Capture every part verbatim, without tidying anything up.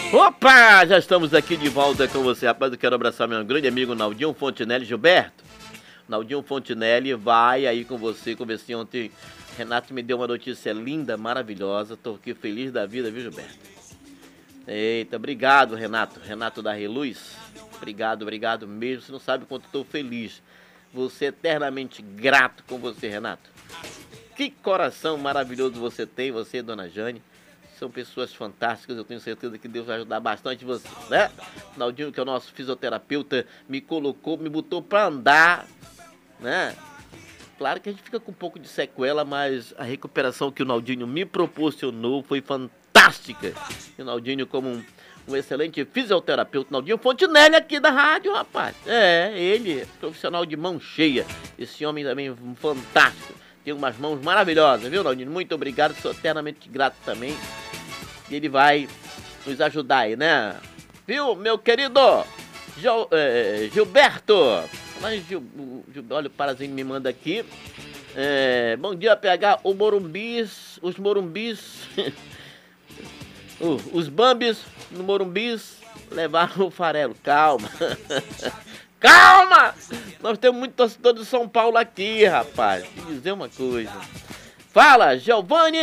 Opa, já estamos aqui de volta com você, rapaz. Eu quero abraçar meu grande amigo Naldinho Fontinelli. Gilberto, Naldinho Fontinelli vai aí com você. Conversei ontem, Renato me deu uma notícia linda, maravilhosa. Tô aqui feliz da vida, viu, Gilberto? Eita, obrigado, Renato. Renato da Reluz. Obrigado, obrigado mesmo. Você não sabe quanto eu tô feliz. Você é eternamente grato com você, Renato. Que coração maravilhoso você tem, você e Dona Jane. São pessoas fantásticas, eu tenho certeza que Deus vai ajudar bastante você, né? Naldinho, que é o nosso fisioterapeuta, me colocou, me botou pra andar, né? Claro que a gente fica com um pouco de sequela, mas a recuperação que o Naldinho me proporcionou foi fantástica. E o Naldinho, como um, um excelente fisioterapeuta, Naldinho Fontinelli aqui da rádio, rapaz. É, ele, profissional de mão cheia. Esse homem também fantástico. Tem umas mãos maravilhosas, viu, Naldinho? Muito obrigado, sou eternamente grato também. E ele vai nos ajudar aí, né? Viu, meu querido Gil, é, Gilberto? Mas, Gil, Gil, olha, o Parazinho me manda aqui. É, bom dia, P H. O Morumbis, os Morumbis, uh, os Bambis no Morumbis levaram o farelo. Calma. Calma! Nós temos muito torcedor de São Paulo aqui, rapaz. Deixa eu dizer uma coisa. Fala, Giovanni!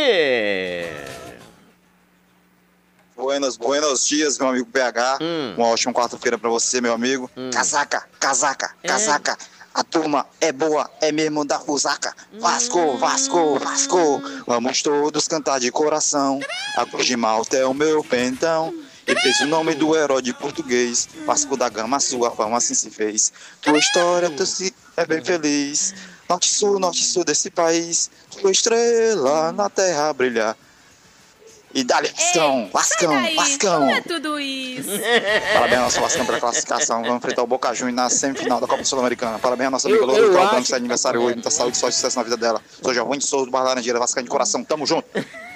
Buenos, buenos dias, meu amigo P H. Hum. Uma ótima quarta-feira pra você, meu amigo. Hum. Casaca, casaca, É. casaca. A turma é boa, é mesmo da Fusaca. Vasco, Hum. Vasco, Vasco. Vamos todos cantar de coração. A Cruz de Malta é o meu pentão. Ele fez o nome do herói de português. Vasco da Gama, sua fama assim se fez. Tua história tu se é bem feliz. Norte-sul, norte-sul desse país. Tua estrela na terra brilhar. E dá-lhe Vascão, Vascão, Daí, Vascão. não é tudo isso. Parabéns ao nosso Vascão pela classificação. Vamos enfrentar o Boca Juniors na semifinal da Copa Sul-Americana. Parabéns à nossa amiga Eu- Loura eu do Claudão, acho- que está de aniversário hoje. Muita saúde, só sucesso na vida dela. Sou Giovanni Souza do Bar Laranjeira, Vascaíno de coração. Tamo junto.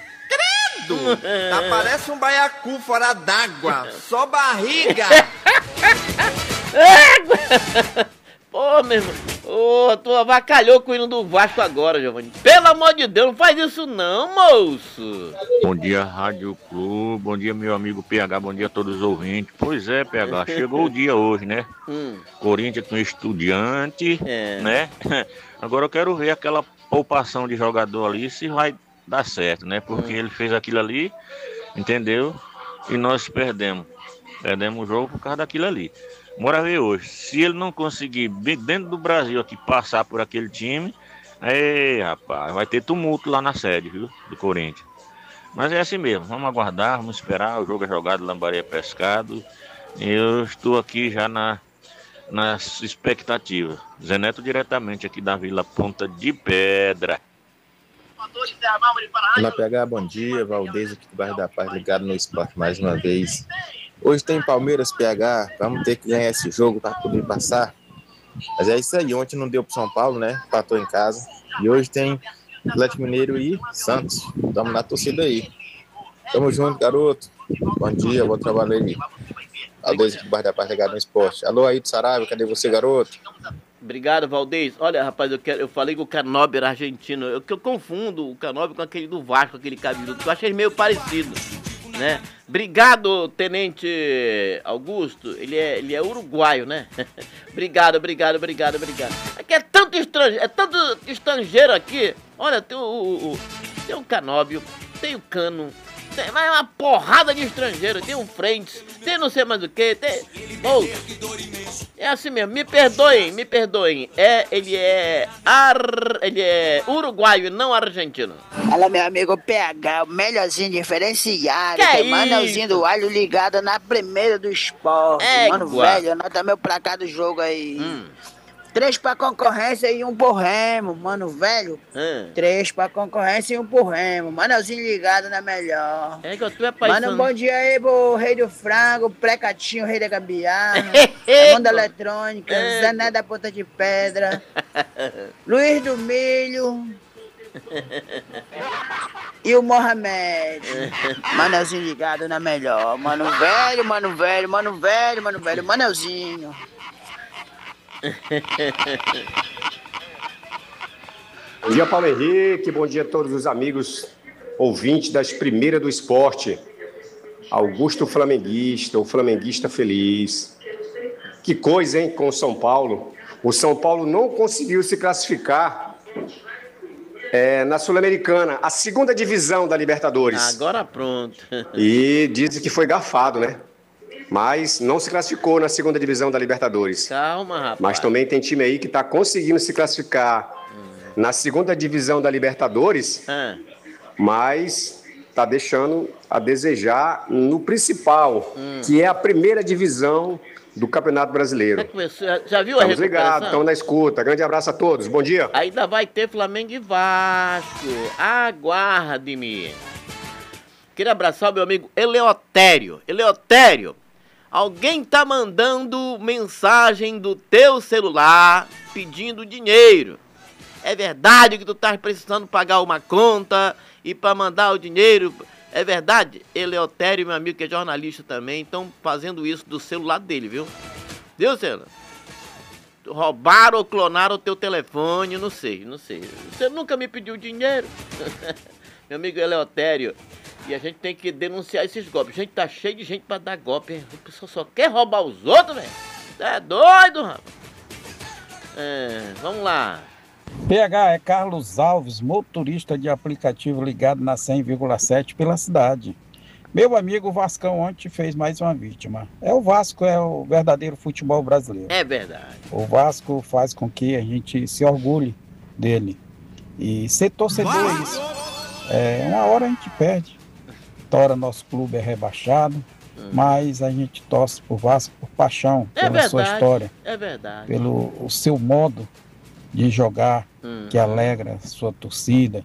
Tá parece um baiacu fora d'água, só barriga. Ô, meu irmão. Ô, tu avacalhou com o hino do Vasco agora, Giovanni. Pelo amor de Deus, não faz isso não, moço. Bom dia, Rádio Clube. Bom dia, meu amigo P H. Bom dia a todos os ouvintes. Pois é, P H. Chegou o dia hoje, né? Hum, Corinthians com Estudiante, É. né? Agora eu quero ver aquela poupação de jogador ali, se vai dar certo, né? Porque ele fez aquilo ali, entendeu? E nós perdemos. Perdemos o jogo por causa daquilo ali. Bora ver hoje. Se ele não conseguir, bem dentro do Brasil aqui, passar por aquele time, aí, rapaz, vai ter tumulto lá na sede, viu? Do Corinthians. Mas é assim mesmo. Vamos aguardar, vamos esperar. O jogo é jogado, lambaria é pescado. Eu estou aqui já na, nas expectativas. Zé Neto diretamente aqui da Vila Ponta de Pedra. Olá, P H, bom dia. Valdez aqui do bairro da Paz, ligado no esporte mais uma vez. Hoje tem Palmeiras, P H. Vamos ter que ganhar esse jogo para poder passar. Mas é isso aí. Ontem não deu pro São Paulo, né? Empatou em casa. E hoje tem Atlético Mineiro e Santos. Vamos na torcida aí. Tamo junto, garoto. Bom dia, bom trabalho aí. Valdez aqui do bairro da Paz, ligado no esporte. Alô, aí do Saraiva, cadê você, garoto? Obrigado, Valdez. Olha, rapaz, eu, quero, eu falei que o Canóbio era argentino. Eu, que eu confundo o Canóbio com aquele do Vasco, aquele cabeludo, porque eu achei meio parecido, né? Obrigado, Tenente Augusto. Ele é, ele é uruguaio, né? Obrigado, obrigado, obrigado, obrigado. Aqui é tanto estrangeiro, é tanto estrangeiro aqui. Olha, tem o, o, o- tem o Canóbio, tem o Cano, tem mais uma porrada de estrangeiro, tem o Frentes, tem não sei mais o que, tem... Oh, é assim mesmo, me perdoem, me perdoem. É, ele é ar, ele é uruguaio e não argentino. Fala, meu amigo P H, o melhorzinho diferenciado. Que tem é Manelzinho isso? do Alho ligado na primeira do esporte. É, Mano, igual. velho, anota meu placar do jogo aí. Hum, Três pra concorrência e um por remo, mano, velho. hum. Três pra concorrência e um por remo. Manelzinho ligado na melhor. É que eu tô é Mano, paisano. bom dia aí, pro rei do frango, precatinho, rei da gambiarra, Amanda Eletrônica, É. Zé Né da Ponta de Pedra, Luiz do Milho e o Mohamed. Manelzinho ligado na melhor. Mano velho, mano velho, mano velho, mano velho, Manelzinho. Bom dia, Paulo Henrique. Bom dia a todos os amigos ouvintes das Primeiras do Esporte. Augusto Flamenguista, o Flamenguista feliz. Que coisa, hein, com o São Paulo. O São Paulo não conseguiu se classificar é, na Sul-Americana, a segunda divisão da Libertadores. Agora pronto. E dizem que foi garfado, né? Mas não se classificou na segunda divisão da Libertadores. Calma, rapaz. Mas também tem time aí que está conseguindo se classificar hum. na segunda divisão da Libertadores, ah. mas está deixando a desejar no principal, hum. que é a primeira divisão do Campeonato Brasileiro. Já, já viu a Estamos ligados, estamos na escuta. Grande abraço a todos, bom dia. Ainda vai ter Flamengo e Vasco. Aguarde-me. Queria abraçar o meu amigo Eleotério. Eleotério, alguém tá mandando mensagem do teu celular pedindo dinheiro. É verdade que tu tá precisando pagar uma conta e para mandar o dinheiro? É verdade? Eleotério, meu amigo que é jornalista também, estão fazendo isso do celular dele, viu? Viu, Senhor? Roubaram ou clonaram o teu telefone, não sei, não sei. Você nunca me pediu dinheiro. Meu amigo Eleotério. E a gente tem que denunciar esses golpes. A gente tá cheio de gente pra dar golpe, hein? A pessoa só quer roubar os outros, velho. É doido, rapaz. É, vamos lá. P H, é Carlos Alves, motorista de aplicativo ligado na cem vírgula sete pela cidade. Meu amigo Vascão ontem fez mais uma vítima. É o Vasco, é o verdadeiro futebol brasileiro. É verdade. O Vasco faz com que a gente se orgulhe dele. E ser torcedor é isso. É, uma hora a gente perde. Tora nosso clube é rebaixado, hum. mas a gente torce por Vasco por paixão, é pela verdade, sua história. É verdade. Pelo o seu modo de jogar, hum. que alegra a sua torcida.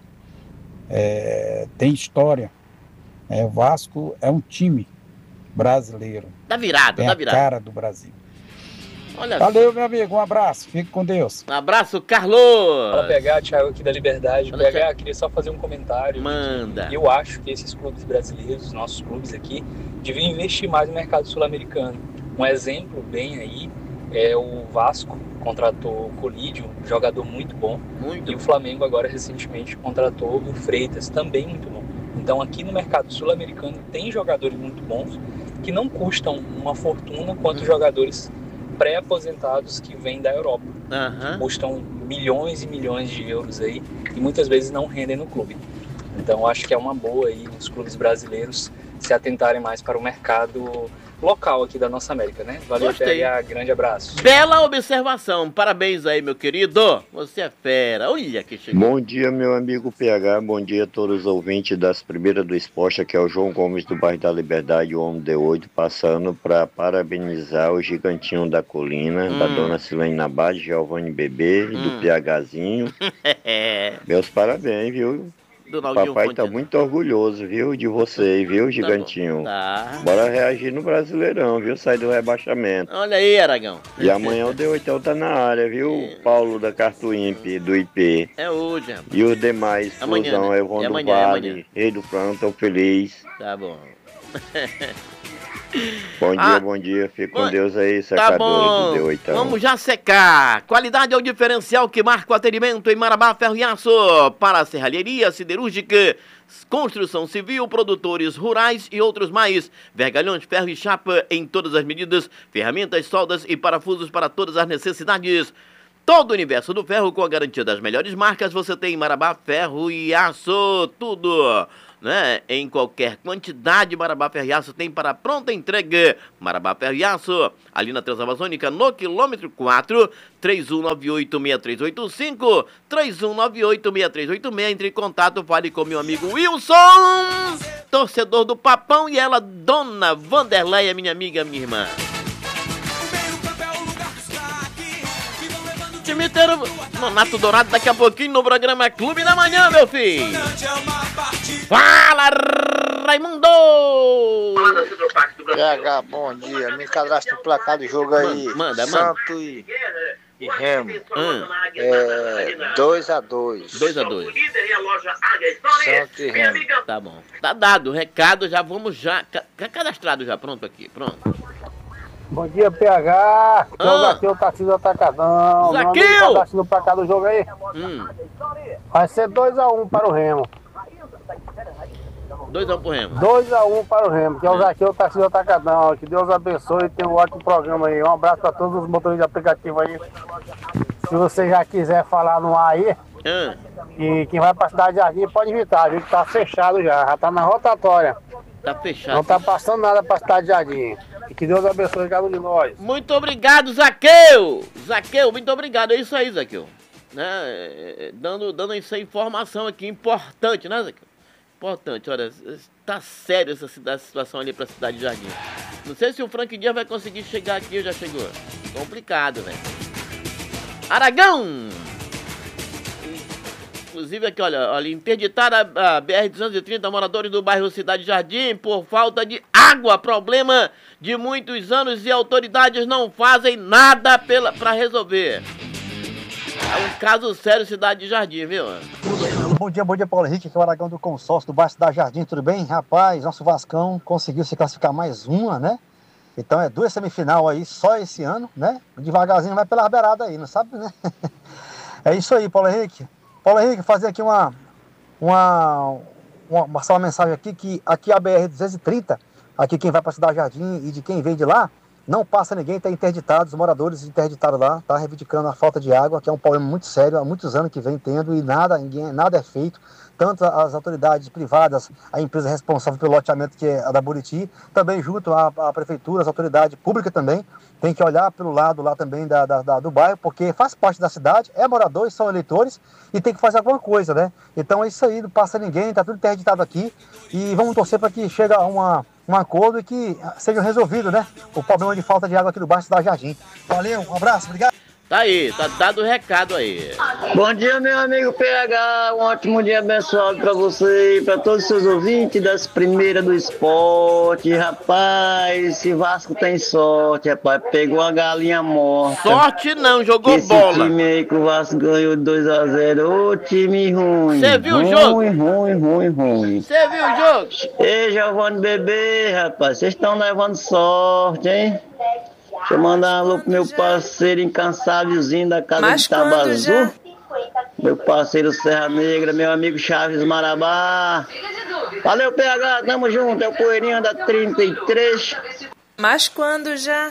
É, tem história. É, o Vasco é um time brasileiro. Da virada, tem da a virada. cara do Brasil. Olha Valeu, meu amigo. Um abraço. Fique com Deus. Um abraço, Carlos. Fala, P H, Thiago aqui da Liberdade. Fala, P H, Thiago. queria só fazer um comentário. Manda. Eu acho que esses clubes brasileiros, os nossos clubes aqui, deviam investir mais no mercado sul-americano. Um exemplo bem aí é o Vasco, contratou o Colídio, um jogador muito bom. Muito. E o Flamengo agora recentemente contratou o Freitas, também muito bom. Então aqui no mercado sul-americano tem jogadores muito bons que não custam uma fortuna quanto hum. jogadores pré-aposentados que vêm da Europa, uhum. que custam milhões e milhões de euros aí e muitas vezes não rendem no clube. Então acho que é uma boa aí os clubes brasileiros se atentarem mais para o mercado local aqui da nossa América, né? Valeu, P H, grande abraço. Bela observação, parabéns aí, meu querido. Você é fera, olha que chegou. Bom dia, meu amigo P H, bom dia a todos os ouvintes das primeiras do esporte, aqui é o João Gomes do bairro da Liberdade, o homem de oito, passando para parabenizar o gigantinho da colina, hum. da dona Silene Nabade, Giovanni Bebê, hum. do PHzinho. Meus parabéns, viu? O papai tá muito orgulhoso, viu, de você, viu, gigantinho. Tá, tá. Bora reagir no Brasileirão, viu, sair do rebaixamento. Olha aí, Aragão. E amanhã o D oito tá na área, viu, é. Paulo da Cartuimp, do I P. É hoje, rapaz. E os demais, Fusão, né? Evandro amanhã, Vale, Rei do Franco, tão feliz. Tá bom. Bom dia, ah, bom dia. Fique com Deus aí, secadores tá do D oito. Vamos já secar. Qualidade é o diferencial que marca o atendimento em Marabá, Ferro e Aço. Para a serralheria, siderúrgica, construção civil, produtores rurais e outros mais. Vergalhões, ferro e chapa em todas as medidas. Ferramentas, soldas e parafusos para todas as necessidades. Todo o universo do ferro com a garantia das melhores marcas. Você tem em Marabá, Ferro e Aço. Tudo, né? Em qualquer quantidade, Marabá Ferro e Aço tem para pronta entrega. Marabá Ferro e Aço, ali na Transamazônica, no quilômetro quatro, três um nove oito, seis três oito cinco, três um nove oito, seis três oito seis. Entre em contato, fale com meu amigo Wilson, torcedor do Papão, e ela, dona Vanderleia, minha amiga, minha irmã. Cemitério Nonato Dourado, daqui a pouquinho no programa Clube da Manhã, meu filho. Fala, Raimundo! P H, bom dia. Me cadastra no placar do jogo aí. Manda, manda. Santo e, e Remo. Hum. É dois a dois. dois a dois. Santo e Remo. Tá bom. Tá dado o recado, já vamos já. Ca- cadastrado já, pronto aqui, pronto. Bom dia, P H. Que é o Zaqueu Tarcísio Atacadão. Zaqueu! Cadastro no placar do jogo aí. Hum. Vai ser dois a um para o Remo. dois a um pro Remo. dois a um para o Remo, que é o Zaqueu Tarcísio Atacadão. Que Deus abençoe e tenha um ótimo programa aí. Um abraço para todos os motoristas de aplicativo aí. Se você já quiser falar no ar aí, ah. e quem vai para a cidade de Jardim pode invitar, viu? Que tá fechado já, já tá na rotatória. Tá fechado. Não tá passando nada para a cidade de Jardim. E que Deus abençoe cada um de nós. Muito obrigado, Zaqueu! Zaqueu, muito obrigado. É isso aí, Zaqueu. Né? Dando, dando essa informação aqui importante, né, Zaqueu? Importante, olha, tá sério essa, essa situação ali pra cidade de Jardim. Não sei se o Frank Dias vai conseguir chegar aqui ou já chegou. Complicado, né? Aragão! Inclusive aqui, olha, olha interditar a, a B R duzentos e trinta, moradores do bairro Cidade Jardim por falta de água, problema de muitos anos e autoridades não fazem nada pela, pra resolver. É um caso sério, Cidade de Jardim, viu? Bom dia, bom dia, Paulo Henrique, aqui é o Aragão do consórcio do bairro Cidade Jardim, tudo bem? Rapaz, nosso Vascão conseguiu se classificar mais uma, né? Então é duas semifinal aí só esse ano, né? Devagarzinho vai pela beirada aí, não sabe, né? É isso aí, Paulo Henrique. Paulo Henrique, fazer aqui uma, uma, uma, passar uma mensagem aqui, que aqui a B R duzentos e trinta, aqui quem vai para a Cidade Jardim e de quem vem de lá, não passa ninguém, está interditado, os moradores interditados lá, tá reivindicando a falta de água, que é um problema muito sério, há muitos anos que vem tendo e nada, ninguém, nada é feito. Tanto as autoridades privadas, a empresa responsável pelo loteamento, que é a da Buriti, também junto à, à prefeitura, as autoridades públicas também, tem que olhar pelo lado lá também da, da, da, do bairro, porque faz parte da cidade, é moradores, são eleitores, e tem que fazer alguma coisa, né? Então é isso aí, não passa ninguém, tá tudo interditado aqui, e vamos torcer para que chegue a uma, um acordo e que seja resolvido, né? O problema de falta de água aqui do bairro Cidade Jardim. Valeu, um abraço, obrigado. Tá aí, tá dado o recado aí. Bom dia, meu amigo P H, um ótimo dia abençoado pra você e pra todos os seus ouvintes das primeiras do esporte. Rapaz, esse Vasco tem sorte, rapaz, pegou a galinha morta. Sorte não, jogou esse bola. Esse time aí que o Vasco ganhou dois a zero, ô time ruim. Você viu ruim, o jogo? Ruim, ruim, ruim, ruim. Você viu o jogo? Ei, Giovanni Bebê, rapaz, vocês estão levando sorte, hein? Deixa eu mandar um alô pro meu parceiro incansávelzinho da casa Mas de Tabazu. Já... Meu parceiro Serra Negra, meu amigo Chaves Marabá. Valeu, P H, tamo junto, é o Poeirinha da trinta e três. Mas quando já?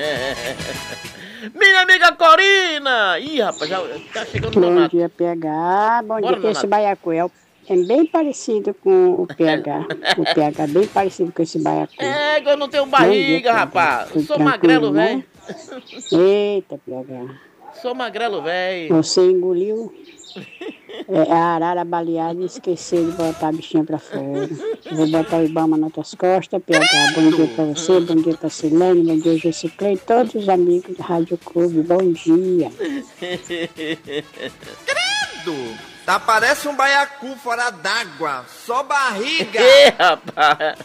Minha amiga Corina! Ih, rapaz, já tá chegando no Bom dia, P H. Bom Bora, dia, esse baiacu é É bem parecido com o P H. O P H é bem parecido com esse baiacu. É, eu não tenho barriga, rapaz. Eu sou magrelo, velho. Eita, P H. Sou magrelo, velho. Você engoliu é, a arara baleada e esqueceu de botar a bichinha pra fora. Vou botar o Ibama nas tuas costas, P H. Bom dia pra você, bom dia pra Silene, bom dia, Jessiclei e todos os amigos da Rádio Clube. Bom dia. Credo! Tá parece um baiacu fora d'água, só barriga. Ê, rapaz.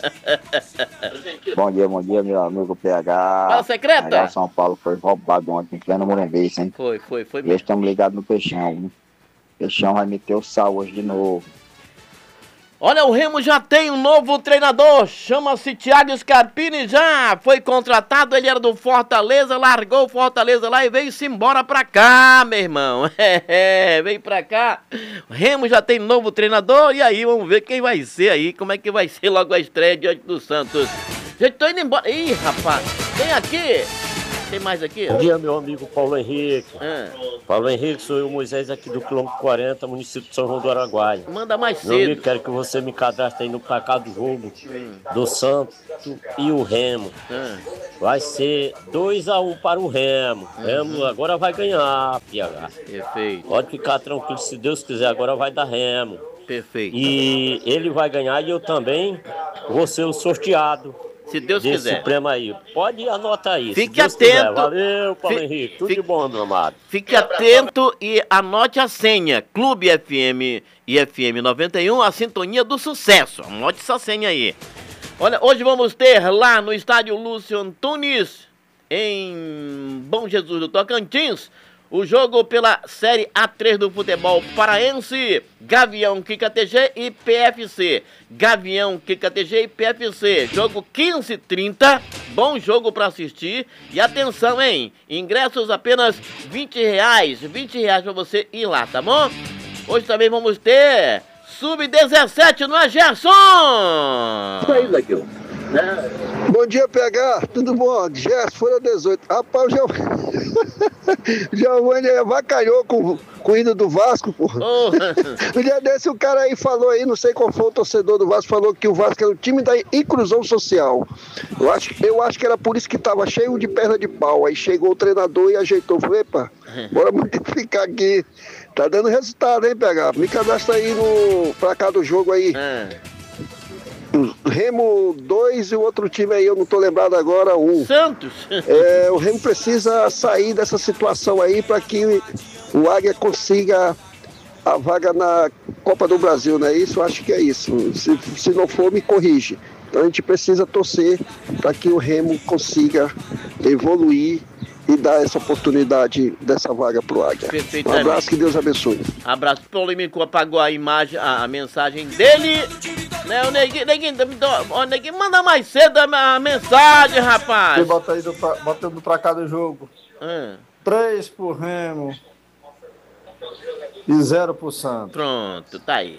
Bom dia, bom dia, meu amigo P H. Fala, secreta. São Paulo foi roubado ontem, em pleno Morumbi, hein? Foi, foi, foi mesmo. E estamos ligados no Peixão, hein? Peixão vai meter o sal hoje de novo. Olha, o Remo já tem um novo treinador, chama-se Thiago Scarpini, já foi contratado, ele era do Fortaleza, largou o Fortaleza lá e veio-se embora pra cá, meu irmão. É, veio pra cá, o Remo já tem novo treinador, e aí vamos ver quem vai ser aí, como é que vai ser logo a estreia diante do Santos. Gente, tô indo embora. Ih, rapaz, tem aqui... Tem mais aqui? Bom dia, meu amigo Paulo Henrique. Ah. Paulo Henrique, sou eu, Moisés, aqui do quilômetro quarenta, município de São João do Araguaia. Manda mais meu cedo. Amigo, quero que você me cadastre aí no placar do jogo hum. do Santos e o Remo. Ah. Vai ser dois a um para o Remo. Uhum. Remo agora vai ganhar, P H. Perfeito. Pode ficar tranquilo, se Deus quiser, agora vai dar Remo. Perfeito. E ele vai ganhar e eu também vou ser o sorteado. Se Deus Desse quiser. Supremo aí. Pode anotar aí. Fique atento. Valeu, Paulo Fique, Henrique. Tudo fique, de bom, meu amado. Fique atento e anote a senha. Clube F M e F M noventa e um, a sintonia do sucesso. Anote essa senha aí. Olha, hoje vamos ter lá no estádio Lúcio Antunes, em Bom Jesus do Tocantins, o jogo pela Série A três do futebol paraense, Gavião Kika T G e P F C. Gavião Kika T G e P F C. Jogo quinze e trinta, bom jogo para assistir. E atenção, hein? Ingressos apenas vinte reais. vinte reais para você ir lá, tá bom? Hoje também vamos ter sub dezessete, não é, Gerson? Aí, Laguinho. Bom dia, P H. Tudo bom? Gerson, Folha dezoito. Rapaz, o Giovanni avacalhou com, com o hino do Vasco, porra. Oh. Um dia desse o cara aí falou aí, não sei qual foi o torcedor do Vasco, falou que o Vasco era o time da inclusão social. Eu acho, eu acho que era por isso que tava cheio de perna de pau. Aí chegou o treinador e ajeitou. Falei, epa, bora modificar aqui. Tá dando resultado, hein, P H? Me cadastra aí no placar do jogo aí. É. Remo dois e o outro time aí, eu não tô lembrado agora, um. Santos. É, o Remo precisa sair dessa situação aí para que o Águia consiga a vaga na Copa do Brasil, não é isso? Eu acho que é isso. Se, se não for, me corrige. Então a gente precisa torcer para que o Remo consiga evoluir e dar essa oportunidade dessa vaga pro Águia. Um abraço, que Deus abençoe. Abraço. Polêmico apagou a imagem, a, a mensagem dele. Né, o Neguinho, Neguinho, o Neguinho, manda mais cedo a, a mensagem, rapaz. Você bota aí do, bota no pra cá do jogo. Hum. três pro Remo e zero pro Santos. Pronto, tá aí.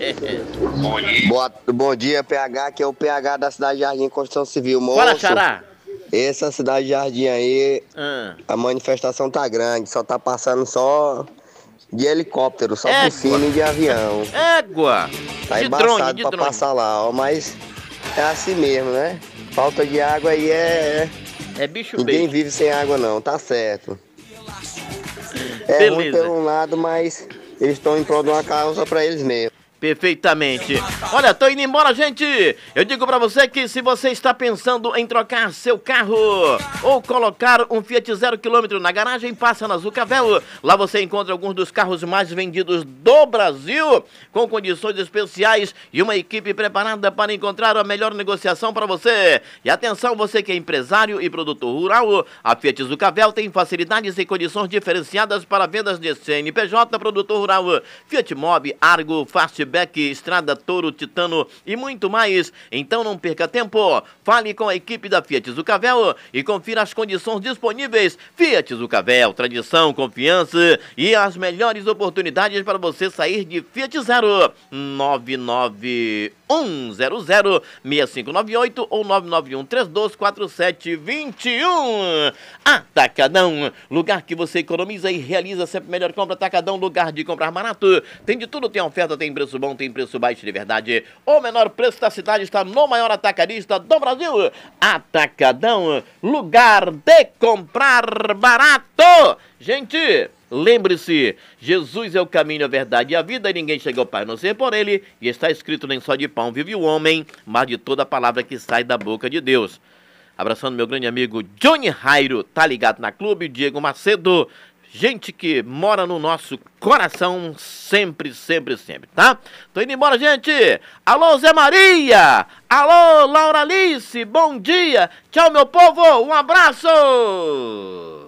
Boa, bom dia, P H, que é o P H da Cidade de Jardim, Construção Civil. Moço, fala, Xará. Essa Cidade de Jardim aí, hum. a manifestação tá grande, só tá passando só de helicóptero, só Égua. Por cima e de avião. Égua! Tá de embaçado drone, de pra drone. Passar lá, ó, mas é assim mesmo, né? Falta de água aí é... É bicho Ninguém beijo. vive sem água não, tá certo. É Beleza. Ruim por um lado, mas eles estão em prol de uma causa pra eles mesmos. Perfeitamente. Olha, tô indo embora, gente. Eu digo pra você que se você está pensando em trocar seu carro ou colocar um Fiat zero quilômetro na garagem, passa na Zucavel. Lá você encontra alguns dos carros mais vendidos do Brasil, com condições especiais e uma equipe preparada para encontrar a melhor negociação para você. E atenção, você que é empresário e produtor rural, a Fiat Zucavel tem facilidades e condições diferenciadas para vendas de C N P J, produtor rural, Fiat Mobi, Argo, Fastback, Estrada, Toro, Titano e muito mais. Então não perca tempo. Fale com a equipe da Fiat Zucavel e confira as condições disponíveis. Fiat Zucavel, tradição, confiança e as melhores oportunidades para você sair de Fiat Zero. nove nove um zero zero seis cinco nove oito ou nove nove um três dois quatro sete dois um. Atacadão, lugar que você economiza e realiza sempre melhor compra. Atacadão, lugar de comprar barato. Tem de tudo, tem oferta, tem preço bom, tem preço baixo de verdade. O menor preço da cidade está no maior atacadista do Brasil. Atacadão, lugar de comprar barato. Gente, lembre-se, Jesus é o caminho, a verdade e a vida, e ninguém chega ao Pai a não ser por ele. E está escrito: nem só de pão vive o homem, mas de toda palavra que sai da boca de Deus. Abraçando meu grande amigo Johnny Rairo, tá ligado na Clube, Diego Macedo, gente que mora no nosso coração sempre, sempre, sempre, tá? Tô indo embora, gente. Alô, Zé Maria. Alô, Laura Alice. Bom dia. Tchau, meu povo. Um abraço.